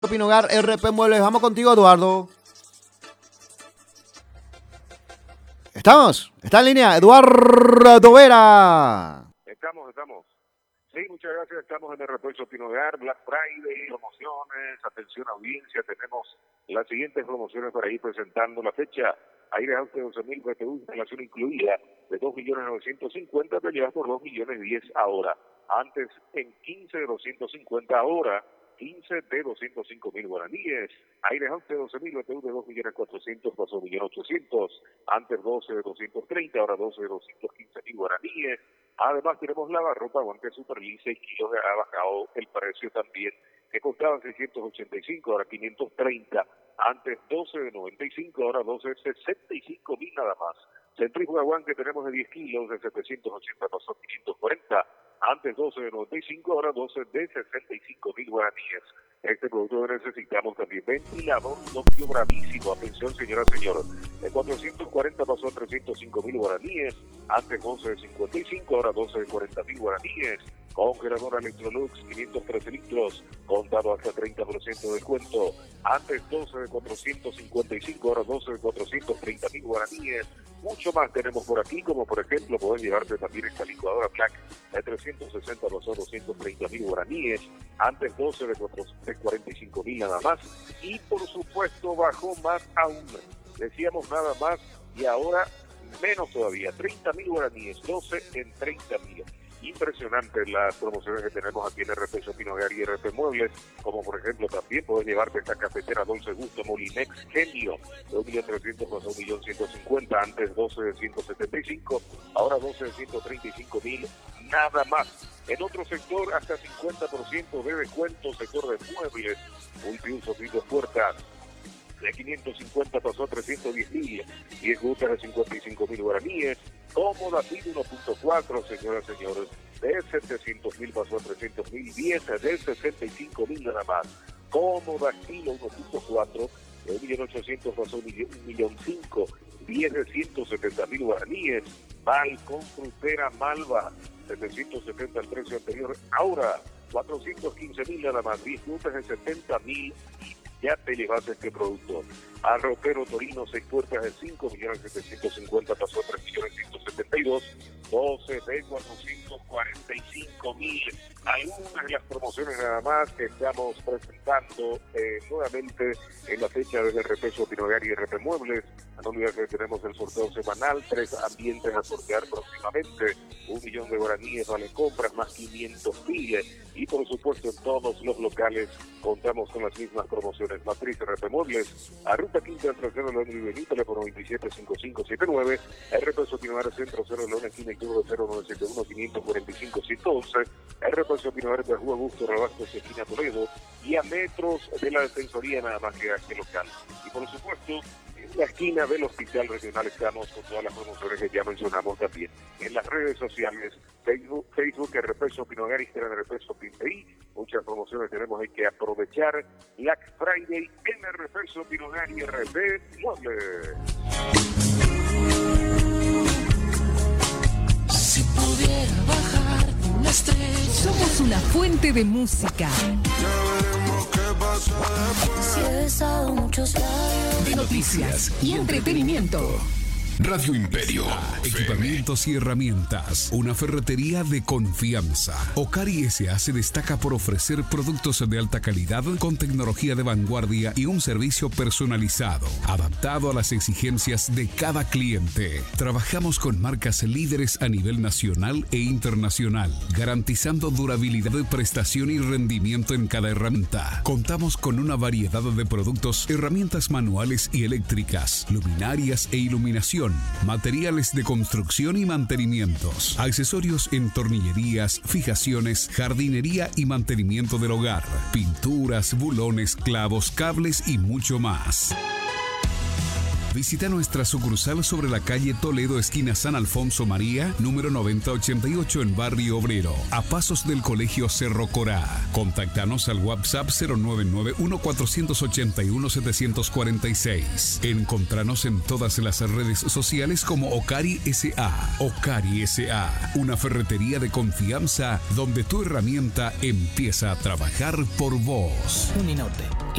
Pinogar, RP Muebles. Vamos contigo, Eduardo. ¿Estamos? ¿Está en línea? Eduardo Vera. Estamos. Sí, muchas gracias. Estamos en el repuesto Pinogar, Black Friday, promociones. Atención, audiencia. Tenemos las siguientes promociones para ir presentando la fecha. Aire House de 12.000 BTU, instalación incluida de 2.950.000, te llevas por 2.010.000 ahora. Antes en 15 de 250 ahora. 15 de 205.000 guaraníes. Aire House de 12.000 BTU de 2.400.000 pasó 1.800.000. Antes 12 de 230, ahora 12 de 215.000 guaraníes. Además tenemos lavarropa Guante Superli, 6 kilos, ha bajado el precio también, que costaba 685, ahora 530. Antes 12 de 95, ahora 12 de 65.000 nada más. Centrífuga Guan que tenemos de 10 kilos, de 780 pasó 540. Antes 12 de 95, ahora 12 de 65.000 guaraníes. Este producto que necesitamos también. Ventilador inoxidable bravísimo. Atención, señora, señor. De 440 pasó a 305.000 guaraníes. Antes 12 de 55, ahora 12 de 40.000 guaraníes. Congelador Electrolux, 513 litros, contado hasta 30% de descuento. Antes 12 de 455, ahora 12 de 430.000 guaraníes. Mucho más tenemos por aquí, como por ejemplo, pueden llevarte también esta licuadora Black de 360 pasó a 230.000 guaraníes. Antes 12 de 45.000 nada más. Y por supuesto bajó más aún. Decíamos nada más y ahora menos todavía. 30.000 guaraníes, 12 en 30.000. Impresionante las promociones que tenemos aquí en RP Pinogar y RP Muebles, como por ejemplo también puedes llevarte esta cafetera Dolce Gusto Molinex Genio de 1.300.000 pasó a 1.150.000, antes 12 de 175, ahora 12 de 135.000, nada más. En otro sector hasta 50% de descuento, sector de muebles, multiusos, vidrios, puertas, de 550 pasó a 310.000, 10 gutas de 55.000 guaraníes, cómoda PID 1.4, señoras y señores, de 700.000 pasó a 300.000, 10 de 65.000 nada más, cómoda kilo 1.4, de 1.800.000 pasó a 1.500.000, 10 de 170.000 guaraníes, balcón frutera Malva, 770 el precio anterior, ahora 415.000 nada más, 10 gutas de 70.000, ya te llevas este producto. Arropero Torino, 6 puertas de 5.750.000 pasó a 3.172.000, 12 de 445.000. Algunas de las promociones nada más que estamos presentando nuevamente en la fecha desde RP Pinogar y RP Muebles. A no olvidar que tenemos el sorteo semanal, 3 ambientes a sortear próximamente, 1.000.000 de guaraníes vale compras, más 500.000. Y por supuesto en todos los locales contamos con las mismas promociones. Matriz RP Muebles, a Ruta Quinta entre 0 León y Benito, teléfono 275579, RP Pinogar Centro 0 León, esquina y turno 0971-545-111, RP Pinogar de Rua Augusto, Rabastos, esquina Toledo, y a metros de la Defensoría nada más que aquí local. Y por supuesto, en la esquina del Hospital Regional estamos con todas las promociones que ya mencionamos también. En las redes sociales, Facebook RP Pinogar, Instagram RP Pinogar, muchas promociones tenemos, hay que aprovechar. Black Friday en RP Pinogar y RP Muebles. Si pudiera bajar de una estrella. Somos una fuente de música. Si he besado muchos labios. De noticias y entretenimiento. Radio Imperio, equipamientos y herramientas, una ferretería de confianza. Ocari S.A. se destaca por ofrecer productos de alta calidad con tecnología de vanguardia y un servicio personalizado, adaptado a las exigencias de cada cliente. Trabajamos con marcas líderes a nivel nacional e internacional, garantizando durabilidad de prestación y rendimiento en cada herramienta. Contamos con una variedad de productos, herramientas manuales y eléctricas, luminarias e iluminación, materiales de construcción y mantenimientos, accesorios en tornillerías, fijaciones, jardinería y mantenimiento del hogar, pinturas, bulones, clavos, cables y mucho más. Visita nuestra sucursal sobre la calle Toledo, esquina San Alfonso María, número 9088 en Barrio Obrero, a pasos del Colegio Cerro Corá. Contáctanos al WhatsApp 0991-481-746. Encontranos en todas las redes sociales como Ocari S.A. Ocari S.A., una ferretería de confianza donde tu herramienta empieza a trabajar por vos. Uninote,